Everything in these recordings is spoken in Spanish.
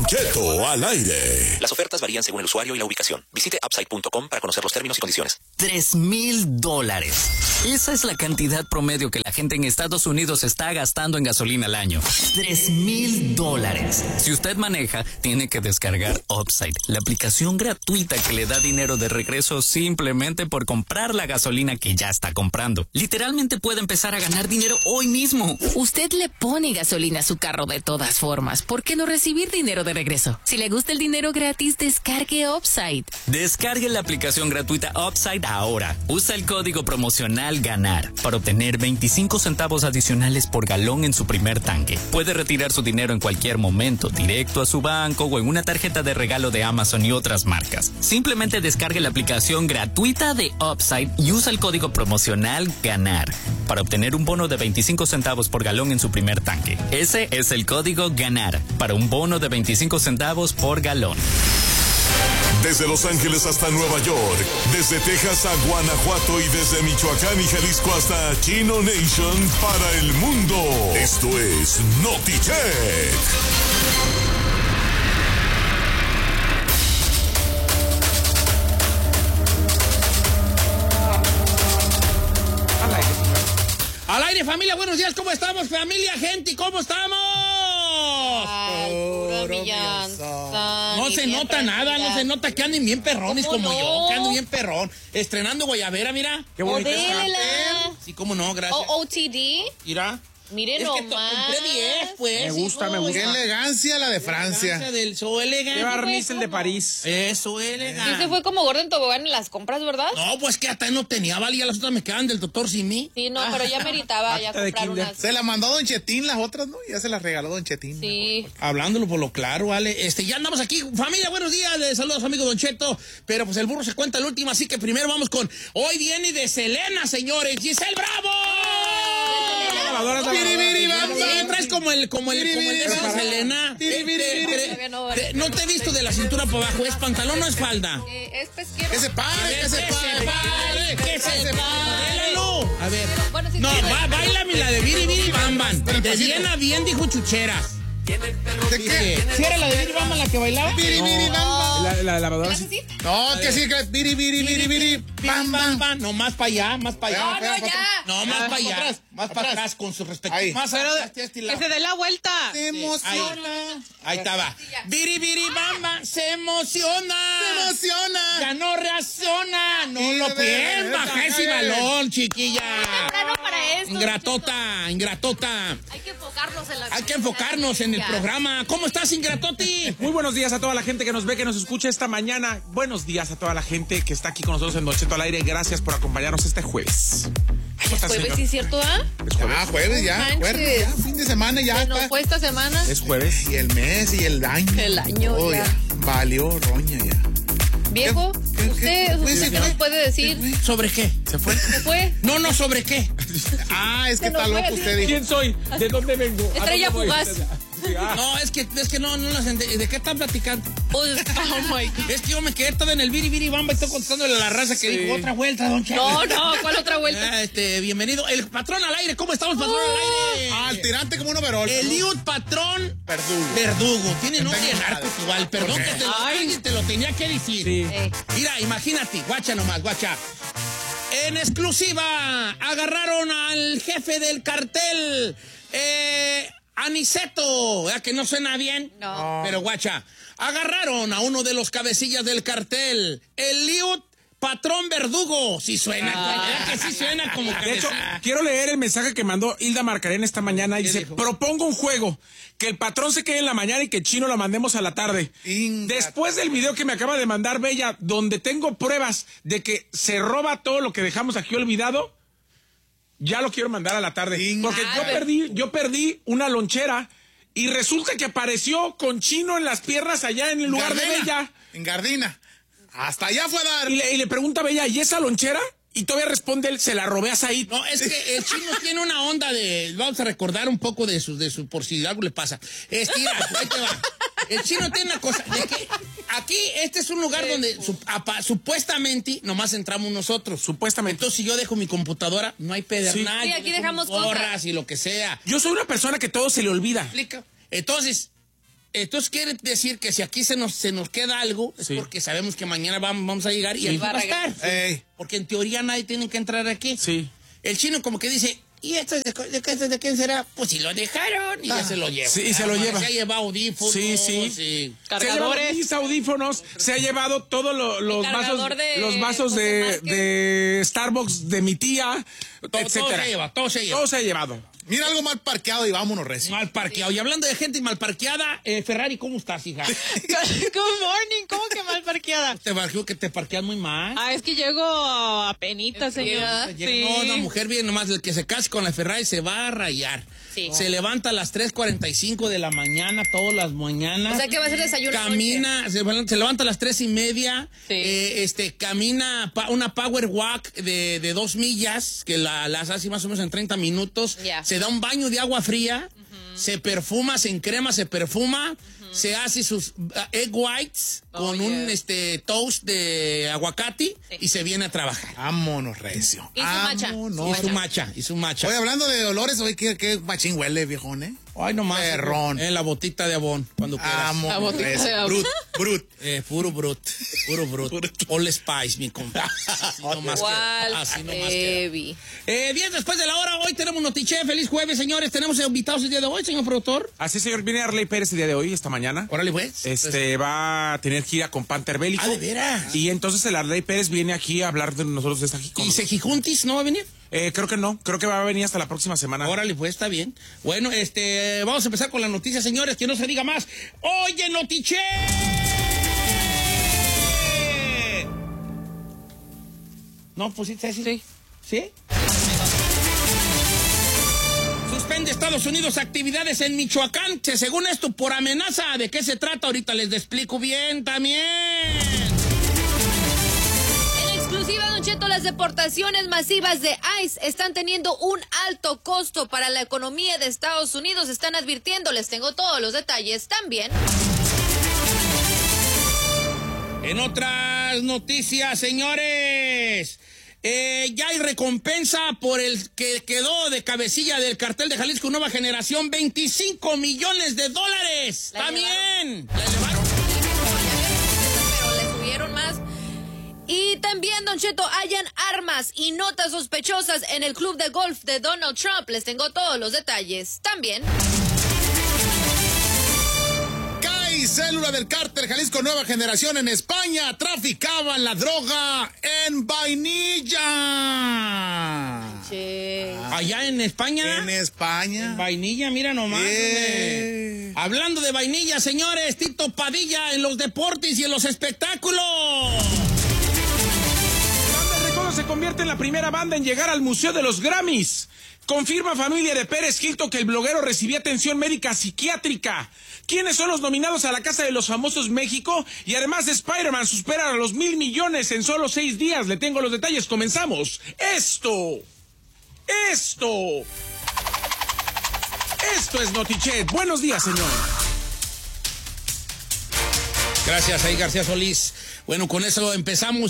Cheto al aire. Las ofertas varían según el usuario y la ubicación. Visite upside.com para conocer los términos y condiciones. $3,000. Esa es la cantidad promedio que la gente en Estados Unidos está gastando en gasolina al año. $3,000. Si usted maneja, tiene que descargar Upside, la aplicación gratuita que le da dinero de regreso simplemente por comprar la gasolina que ya está comprando. Literalmente puede empezar a ganar dinero hoy mismo. Usted le pone gasolina a su carro de todas formas. ¿Por qué no recibir dinero de regreso? Si le gusta el dinero gratis, descargue Upside. Descargue la aplicación gratuita Upside ahora. Usa el código promocional GANAR para obtener 25 centavos adicionales por galón en su primer tanque. Puede retirar su dinero en cualquier momento, directo a su banco o en una tarjeta de regalo de Amazon y otras marcas. Simplemente descargue la aplicación gratuita de Upside y usa el código promocional GANAR para obtener un bono de 25 centavos por galón en su primer tanque. Ese es el código GANAR para un bono de 25 centavos por galón. Desde Los Ángeles hasta Nueva York, desde Texas a Guanajuato y desde Michoacán y Jalisco hasta Chino Nation para el mundo. Esto es Noticheck. Al aire, familia, buenos días, ¿cómo estamos, familia, gente? ¿Cómo estamos? No se nota nada, no se nota que anden bien perrones como yo, que anden bien perrón. Estrenando guayabera, mira. Qué bonito está. Sí, cómo no, gracias. OOTD. Mira. Mire es nomás. Que compré 10, pues. Me gusta. Qué elegancia la de Francia. So elegante. Qué barniz el de París. Eso, elegante. Sí, se fue como gordo en tobogán en las compras, ¿verdad? No, pues que hasta no tenía, valía, las otras me quedan del doctor Simi. Sí, no, pero ya meritaba ya comprar unas. Se la mandó Don Chetín las otras, ¿no? Ya se las regaló Don Chetín. Sí. Hablándolo por lo claro, vale. Ya andamos aquí. Familia, buenos días. Les saludos, amigo Don Cheto. Pero pues el burro se cuenta el último, así que primero vamos con... Hoy viene de Selena, señores. ¡Giselle Bravo! Traes como el de Selena. No te he visto de la cintura para abajo. ¿Es pantalón o es falda? Es pesquero. Que se pare. A ver. Bueno, sí, No, bailame la de Biri Biri Bam Bam. De bien a bien, dijo Chucheras. ¿De qué? ¿Sí era la de Biri Bam Bam la que bailaba? Biri Biri Bam Bam. La lavadora. No, que sí, que Biri Biri Bam Bam. No, más para allá, más para allá. No, ya. No, más para allá. Más para atrás con su respectivo. Más atrás. Que se dé la vuelta. Se emociona. Ahí estaba. Biri Biri Bam Bam se emociona. Ya no reacciona. No lo pierdas. Baja ese balón, chiquilla. Temprano para esto. Ingratota. Hay que enfocarnos en el programa. ¿Cómo estás, Ingratoti? Muy buenos días a toda la gente que nos ve, que nos escucha esta mañana. Buenos días a toda la gente que está aquí con nosotros en Don Cheto al aire. Gracias por acompañarnos este jueves. Ay, es jueves, ¿sí es cierto, Jueves ya. Jueves ya. Fin de semana ya. ¿No fue esta semana? Es jueves. Y el mes y el año. El año Oh, ya. Valió roña ya. Viejo, usted nos puede decir. ¿Sobre qué? ¿Se fue? ¿Se fue? No, ¿sobre qué? Es que Se nos está fue. loco usted. Dijo. ¿Quién soy? ¿De dónde vengo? Estrella ¿A dónde voy? fugaz. No, es que no las entendí. ¿De qué están platicando? Oh my God. Es que yo me quedé todo en el Biri Biri Bamba y estoy contándole a la raza que dijo otra vuelta, Don Cheto. No, ¿cuál otra vuelta? Bienvenido. El patrón al aire. ¿Cómo estamos, patrón al aire? Al tirante como un overol. Eliud Patrón Verdugo. Tiene nombre de narco igual. Perdón que alguien te lo tenía que decir. Sí. Mira, imagínate. Guacha nomás, guacha. En exclusiva, agarraron al jefe del cartel, Aniceto. ¿Verdad que no suena bien? No. Pero guacha, agarraron a uno de los cabecillas del cartel, Eliud Patrón Verdugo. Sí suena, ¿verdad que sí suena como De hecho, cabeza? quiero leer el mensaje que mandó Hilda Marcarena esta mañana. Dice, dijo? propongo un juego, que el patrón se quede en la mañana y que Chino la mandemos a la tarde. Después del video que me acaba de mandar Bella, donde tengo pruebas de que se roba todo lo que dejamos aquí olvidado, ya lo quiero mandar a la tarde. Porque yo perdí una lonchera y resulta que apareció con Chino en las piernas allá en el lugar de Bella. En Gardina. Hasta allá fue a dar. Y le pregunta a Bella, ¿y esa lonchera? Y todavía responde él, se la robé a Said. No, es que el Chino tiene una onda de... Vamos a recordar un poco de su por si algo le pasa. Mira, ahí te va. El Chino tiene una cosa, de que aquí este es un lugar donde supuestamente nomás entramos nosotros. Supuestamente. Entonces si yo dejo mi computadora, no hay pedernal. Sí, aquí dejamos gorras cosas. y lo que sea. Yo soy una persona que todo se le olvida. ¿Explica? Entonces, Entonces quiere decir que si aquí se nos queda algo, es porque sabemos que mañana vamos a llegar y ahí va a estar. Porque en teoría nadie tiene que entrar aquí. Sí. El chino como que dice, ¿y esto de quién será? Pues si lo dejaron y ya se lo lleva. Sí, y se lo lleva. Se ha llevado audífonos. Sí. Cargadores. Se ha llevado mis audífonos, se ha llevado todos los vasos de Starbucks de mi tía, etcétera. Todo se ha llevado. Mira algo mal parqueado y vámonos, recio. Mal parqueado. Y hablando de gente mal parqueada, Ferrari, ¿cómo estás, hija? Good morning, ¿cómo que mal parqueada? Te parqueas muy mal. Es que llego a penitas, señora. No, una mujer bien nomás, el que se case con la Ferrari se va a rayar. Sí. Se levanta a las 3:45 de la mañana, todas las mañanas. O sea, que va a hacer desayuno. Camina, se levanta a las 3:30. Sí. Camina una power walk de 2 millas, que las hace más o menos en 30 minutos. Yeah. Se da un baño de agua fría, se perfuma, se encrema, se perfuma. Se hace sus egg whites con un toast de aguacate y se viene a trabajar. Vámonos, recio. Y su macha. Y su macha. Oye, hablando de olores, oye, qué machín huele, viejón, ¿eh? Ay, nomás. Perrón. En la botita de Avon, cuando quieras. La botita de Avon. Brut. Puro brut. All Spice, mi compa. Así nomás queda. 10 después de la hora, hoy tenemos Notiche. Feliz jueves, señores. Tenemos invitados el día de hoy, señor productor. Así, señor. Viene Arley Pérez el día de hoy, esta mañana. Órale, pues. Va a tener gira con Panther Bélico. ¿De veras? Y entonces el Arley Pérez viene aquí a hablar de nosotros de esta gira. ¿Y Sejijuntis no va a venir? Creo que no. Creo que va a venir hasta la próxima semana. Órale, pues, está bien. Bueno, vamos a empezar con las noticias, señores, que no se diga más. ¡Oye, Notiche! ¿No pusiste así? Sí. ¿Sí? Suspende Estados Unidos actividades en Michoacán, que según esto, por amenaza. ¿De qué se trata? Ahorita les explico bien también. Exclusiva, Don Cheto, las deportaciones masivas de ICE están teniendo un alto costo para la economía de Estados Unidos. Están advirtiendo, les tengo todos los detalles también. En otras noticias, señores, ya hay recompensa por el que quedó de cabecilla del cartel de Jalisco Nueva Generación, $25 millones. ¡También! ¿La elevaron? Pero le subieron más. Y también, Don Cheto, hallan armas y notas sospechosas en el club de golf de Donald Trump. Les tengo todos los detalles también. Cae célula del cártel Jalisco Nueva Generación en España. Traficaban la droga en vainilla. ¿Allá en España? En España. En vainilla, mira nomás. Hablando de vainilla, señores, Tito Padilla en los deportes y en los espectáculos. Se convierte en la primera banda en llegar al Museo de los Grammys. Confirma familia de Pérez Hilton que el bloguero recibía atención médica psiquiátrica. ¿Quiénes son los nominados a la Casa de los Famosos México? Y además de Spider-Man supera a los 1,000 millones en solo 6 días. Le tengo los detalles. Comenzamos. Esto es Notichet. Buenos días, señor. Gracias, ahí García Solís. Bueno, con eso empezamos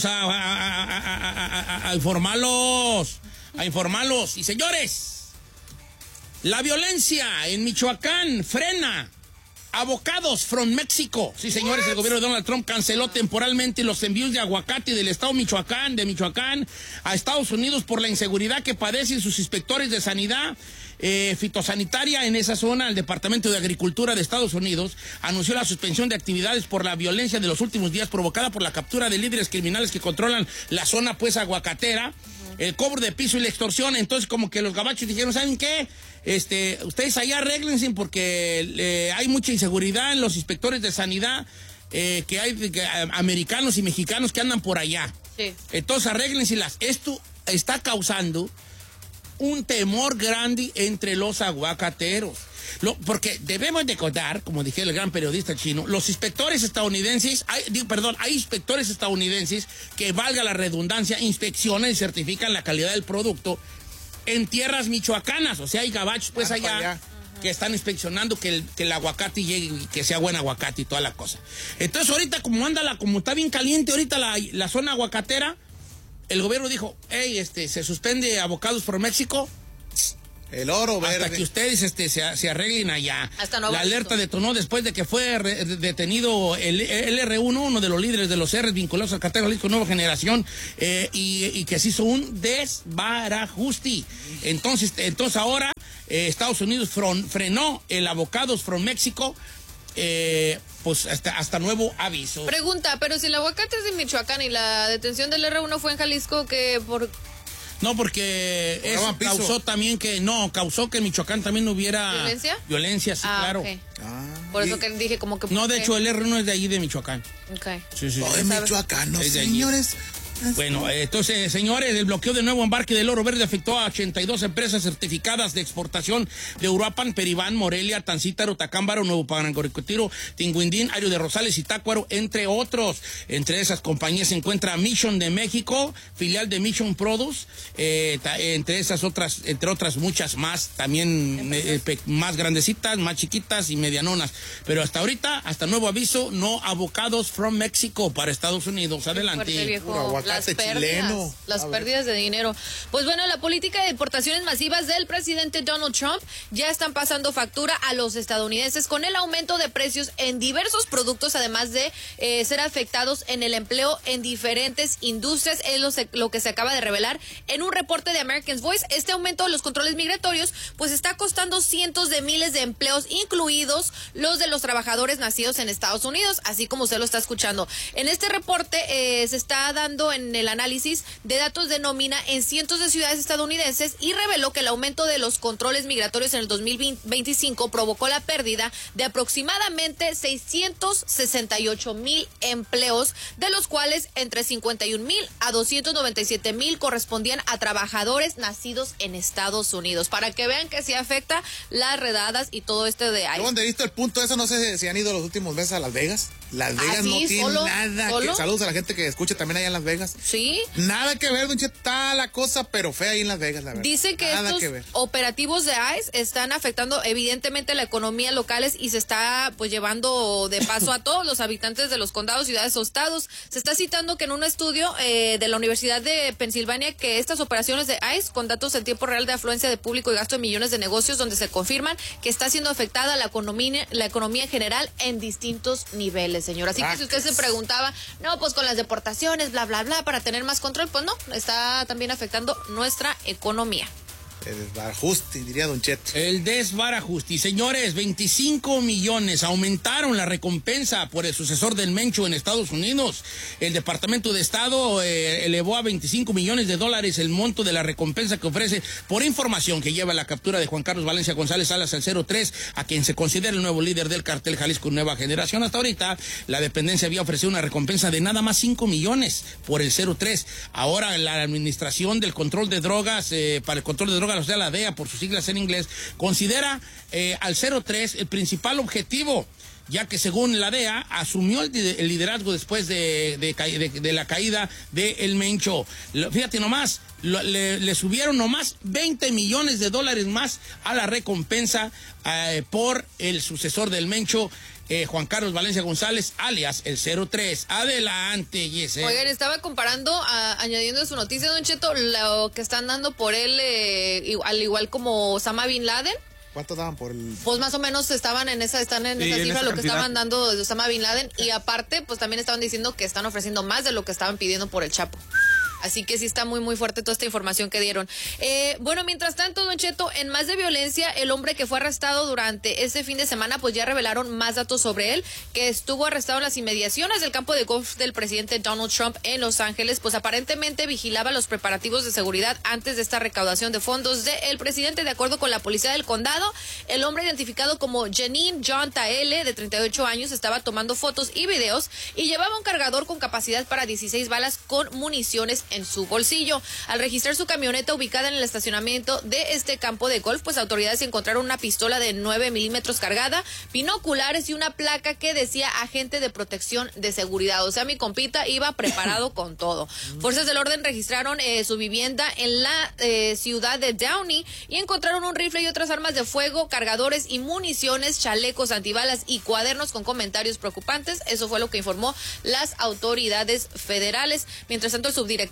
a informarlos. Y señores, la violencia en Michoacán frena. Avocados from México. Sí, señores, el gobierno de Donald Trump canceló temporalmente los envíos de aguacate del estado de Michoacán a Estados Unidos por la inseguridad que padecen sus inspectores de sanidad fitosanitaria en esa zona. El Departamento de Agricultura de Estados Unidos anunció la suspensión de actividades por la violencia de los últimos días provocada por la captura de líderes criminales que controlan la zona pues aguacatera, el cobro de piso y la extorsión. Entonces como que los gabachos dijeron, ¿saben qué? Ustedes allá arréglense porque hay mucha inseguridad en los inspectores de sanidad que hay americanos y mexicanos que andan por allá. Sí. Entonces arréglenselas. Esto está causando un temor grande entre los aguacateros. Porque debemos de contar, como dije el gran periodista chino, los inspectores estadounidenses, hay inspectores estadounidenses que, valga la redundancia, inspeccionan y certifican la calidad del producto en tierras michoacanas. O sea, hay gabachos pues allá que están inspeccionando que el aguacate llegue y que sea buen aguacate y toda la cosa. Entonces ahorita como está bien caliente ahorita la zona aguacatera, el gobierno dijo, hey, se suspende Avocados por México, El oro verde. Hasta que ustedes se arreglen allá. Hasta nuevo La alerta aviso. detonó después de que fue detenido el R1, uno de los líderes de los R's vinculados al cartel Jalisco Nueva Generación, y que se hizo un desbarajuste. Entonces ahora Estados Unidos frenó el Avocados from México, pues hasta nuevo aviso. Pregunta, pero si el aguacate es de Michoacán y la detención del R1 fue en Jalisco, ¿qué por...? No, porque eso causó que en Michoacán también no hubiera... ¿Violencia? Violencia, sí, claro. Okay. Por eso que dije como que... No, de hecho, el R1 es de ahí, de Michoacán. Ok. Sí. De Michoacán, no, Es de allí. señores. Bueno, entonces, señores, el bloqueo del nuevo embarque del oro verde afectó a 82 empresas certificadas de exportación de Uruapan, Peribán, Morelia, Tancítaro, Tacámbaro, Nuevo Parangaricutiro, Tinguindín, Ario de Rosales y Tácuaro, entre otros. Entre esas compañías se encuentra Mission de México, filial de Mission Produce, entre otras muchas más, también más grandecitas, más chiquitas y medianonas. Pero hasta ahorita, hasta nuevo aviso, no avocados from México para Estados Unidos. Adelante. Fuerte, viejo. Las pérdidas de dinero. Pues bueno, la política de importaciones masivas del presidente Donald Trump ya están pasando factura a los estadounidenses con el aumento de precios en diversos productos, además de ser afectados en el empleo en diferentes industrias. Es lo que se acaba de revelar en un reporte de American Voice. Este aumento de los controles migratorios pues está costando cientos de miles de empleos, incluidos los de los trabajadores nacidos en Estados Unidos, así como usted lo está escuchando. En este reporte se está dando en el análisis de datos de nómina en cientos de ciudades estadounidenses y reveló que el aumento de los controles migratorios en el 2025 provocó la pérdida de aproximadamente 668,000 empleos, de los cuales entre 51,000 a 297,000 correspondían a trabajadores nacidos en Estados Unidos. Para que vean que sí afecta las redadas y todo de ahí. ¿Dónde viste el punto? Eso no sé si han ido los últimos meses a Las Vegas. Las Vegas no tiene nada que... Saludos a la gente que escucha también allá en Las Vegas. Sí. Nada que ver, don Che, está la cosa, pero fea ahí en Las Vegas, la verdad. Dicen que estos operativos de ICE están afectando evidentemente la economía locales y se está pues llevando de paso a todos los habitantes de los condados, ciudades o estados. Se está citando que en un estudio de la Universidad de Pensilvania que estas operaciones de ICE con datos en tiempo real de afluencia de público y gasto de millones de negocios, donde se confirman que está siendo afectada la economía en general en distintos niveles, señor. Así que si usted se preguntaba, no, pues con las deportaciones, bla, bla, bla, para tener más control, pues no, está también afectando nuestra economía. El desbarajuste, diría don Cheto. El desbarajuste. Señores, 25 millones aumentaron la recompensa por el sucesor del Mencho en Estados Unidos. El Departamento de Estado elevó a $25 millones el monto de la recompensa que ofrece por información que lleva a la captura de Juan Carlos Valencia González Salas al 03, a quien se considera el nuevo líder del cartel Jalisco Nueva Generación. Hasta ahorita, la dependencia había ofrecido una recompensa de nada más 5 millones por el 03. Ahora, la Administración del Control de Drogas, para el control de drogas, o sea, la DEA, por sus siglas en inglés, considera al 03 el principal objetivo, ya que según la DEA asumió el liderazgo después de la caída de El Mencho. Fíjate nomás, le subieron nomás $20 millones más a la recompensa por el sucesor del Mencho, Juan Carlos Valencia González, alias el 03. Adelante, Yesel. Oigan, estaba comparando, añadiendo a su noticia, don Cheto, lo que están dando por él, al igual como Osama Bin Laden. ¿Cuánto daban por el...? Pues más o menos están en esa cifra, lo que estaban dando de Osama Bin Laden. Y aparte, pues también estaban diciendo que están ofreciendo más de lo que estaban pidiendo por el Chapo. Así que sí está muy, muy fuerte toda esta información que dieron. Bueno, mientras tanto, don Cheto, en más de violencia, el hombre que fue arrestado durante este fin de semana, pues ya revelaron más datos sobre él, que estuvo arrestado en las inmediaciones del campo de golf del presidente Donald Trump en Los Ángeles. Pues aparentemente vigilaba los preparativos de seguridad antes de esta recaudación de fondos del presidente. De acuerdo con la policía del condado, el hombre identificado como Janine John Taele, de 38 años, estaba tomando fotos y videos y llevaba un cargador con capacidad para 16 balas con municiones en su bolsillo. Al registrar su camioneta ubicada en el estacionamiento de este campo de golf, pues autoridades encontraron una pistola de 9 milímetros cargada, binoculares y una placa que decía agente de protección de seguridad. O sea, mi compita iba preparado con todo. Fuerzas del orden registraron su vivienda en la ciudad de Downey y encontraron un rifle y otras armas de fuego, cargadores y municiones, chalecos antibalas y cuadernos con comentarios preocupantes. Eso fue lo que informó las autoridades federales. Mientras tanto, el subdirector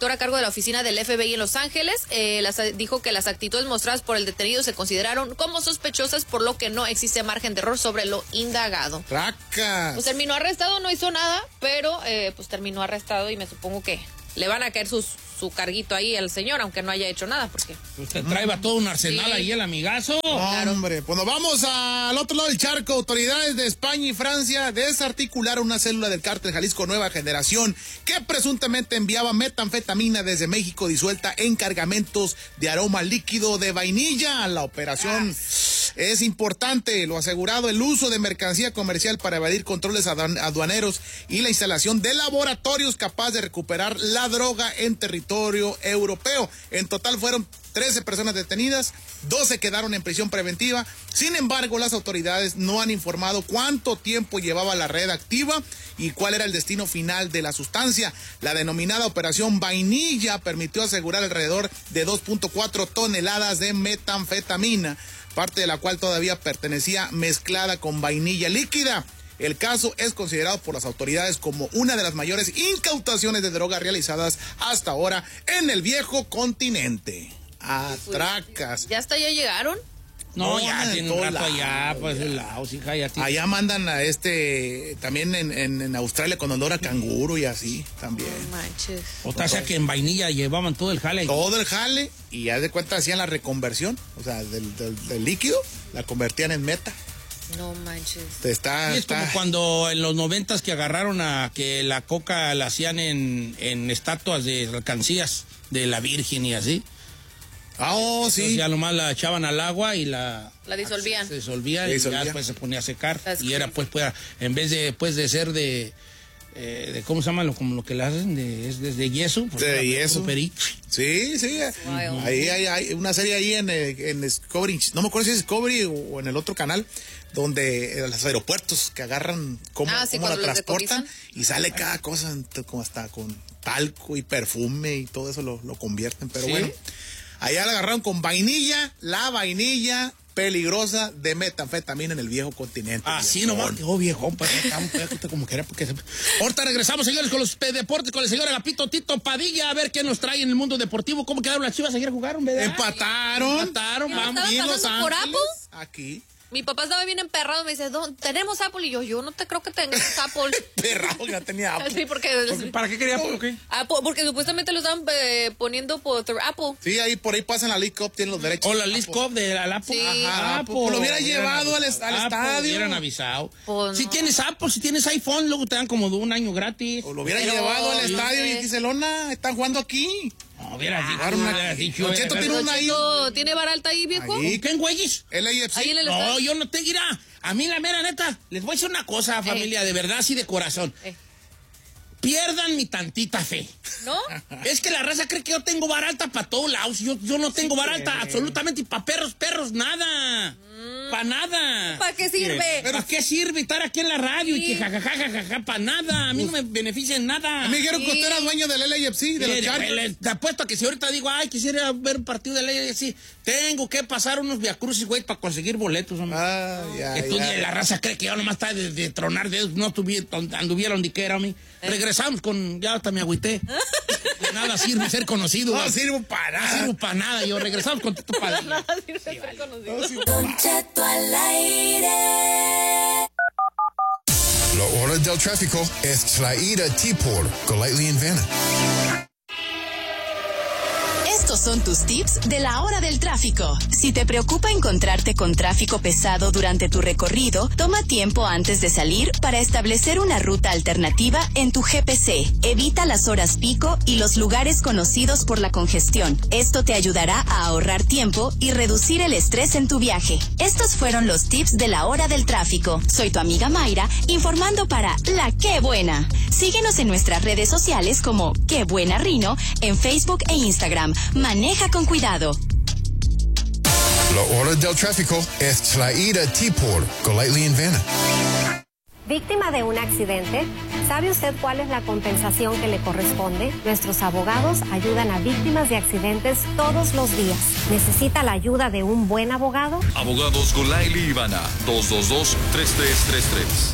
director a cargo de la oficina del FBI en Los Ángeles, dijo que las actitudes mostradas por el detenido se consideraron como sospechosas, por lo que no existe margen de error sobre lo indagado. ¡Tracas! Pues terminó arrestado, no hizo nada, pero pues terminó arrestado y me supongo que le van a caer su carguito ahí al señor, aunque no haya hecho nada, porque... Usted trae todo un arsenal ahí, el amigazo. Claro. Hombre, pues nos vamos al otro lado del charco. Autoridades de España y Francia desarticularon una célula del cártel Jalisco Nueva Generación que presuntamente enviaba metanfetamina desde México disuelta en cargamentos de aroma líquido de vainilla. La operación es importante, lo asegurado, el uso de mercancía comercial para evadir controles aduaneros y la instalación de laboratorios capaz de recuperar la droga en territorio europeo. En total fueron 13 personas detenidas, 12 quedaron en prisión preventiva. Sin embargo, las autoridades no han informado cuánto tiempo llevaba la red activa y cuál era el destino final de la sustancia. La denominada Operación Vainilla permitió asegurar alrededor de 2.4 toneladas de metanfetamina, parte de la cual todavía pertenecía mezclada con vainilla líquida. El caso es considerado por las autoridades como una de las mayores incautaciones de droga realizadas hasta ahora en el viejo continente. Atracas. ¿Ya hasta allá llegaron? No, ya tiene un rato allá, pues el Laos, hija, ya tiene... Allá mandan a también en Australia con olor a canguro y así, también. No manches. O sea que en vainilla llevaban todo el jale. Todo el jale, y ya de cuenta hacían la reconversión, o sea, del líquido, la convertían en meta. No manches. Es como cuando en los 90s que agarraron a que la coca la hacían en estatuas de alcancías de la Virgen y así. Sí. Entonces ya nomás la echaban al agua y la disolvían. Se disolvía y ya después se ponía a secar. Y era pues en vez de ser de ¿cómo se llama? Como lo que le hacen, es de yeso. Pues de yeso. Sí. Ahí hay una serie ahí en Discovery, no me acuerdo si es Discovery o en el otro canal, donde los aeropuertos que agarran cómo la transportan y sale cada cosa, como hasta con talco y perfume y todo eso lo convierten. Pero bueno, allá la agarraron con vainilla, la vainilla peligrosa de metanfetamina en el viejo continente. Así nomás quedó viejón, pues como que era porque... Ahorita regresamos, señores, con los deportes, con el señor Agapito Tito Padilla, a ver qué nos trae en el mundo deportivo. ¿Cómo quedaron las Chivas? ¿Ayer jugaron, verdad? Empataron, vamos. ¿Y Los Ángeles? Aquí. Mi papá estaba bien emperrado, me dice, ¿tenemos Apple? Y yo no te creo que tengas Apple. Perrado, ya tenía Apple. Sí, porque ¿para qué quería Apple o qué? Porque supuestamente lo estaban poniendo por Apple. Sí, por ahí pasan la League Cup, tienen los derechos. La League Cup de la Apple. Sí. Ajá, Apple. Lo hubiera llevado al estadio. Hubieran avisado. Pues si tienes Apple, si tienes iPhone, luego te dan como de un año gratis. O lo hubieran llevado al estadio y Giselona, están jugando aquí. No, hubieras dicho. Cheto tiene una ahí. ¿Tiene bar alta ahí, viejo? ¿Qué en güeyes? El AFC. Ahí en el No, yo no te dirá. A mí la mera neta, les voy a decir una cosa, familia, de verdad, así de corazón. Pierdan mi tantita fe. ¿No? Es que la raza cree que yo tengo bar alta para todos lados. Yo no tengo bar alta absolutamente. Y para perros, nada. Para nada. ¿Para qué sirve? ¿Para qué sirve estar aquí en la radio y que jajajaja, para nada? A mí no me beneficia en nada. A mí me dijeron que usted era dueño del LAFC, de los Chargers. Te apuesto a que si ahorita digo, quisiera ver un partido del LAFC, tengo que pasar unos viacrucis, güey, para conseguir boletos, hombre. La raza cree que yo nomás está de tronar dedos, no anduviera donde quiera, hombre. Regresamos ya hasta me agüité. De nada sirve ser conocido. No sirvo para nada. No sirvo para nada. Regresamos con Tito Padilla. Nada sirve ser conocido. Don Cheto al aire. La hora del tráfico es traída a ti por Golightly & Vanna. Estos son tus tips de la hora del tráfico. Si te preocupa encontrarte con tráfico pesado durante tu recorrido, toma tiempo antes de salir para establecer una ruta alternativa en tu GPC. Evita las horas pico y los lugares conocidos por la congestión. Esto te ayudará a ahorrar tiempo y reducir el estrés en tu viaje. Estos fueron los tips de la hora del tráfico. Soy tu amiga Mayra, informando para La Qué Buena. Síguenos en nuestras redes sociales como Qué Buena Rino, en Facebook e Instagram. Maneja con cuidado. La hora del tráfico es traída a ti por Golightly & Vanna. Víctima de un accidente, ¿sabe usted cuál es la compensación que le corresponde? Nuestros abogados ayudan a víctimas de accidentes todos los días. ¿Necesita la ayuda de un buen abogado? Abogados Golightly & Vanna, 222-3333.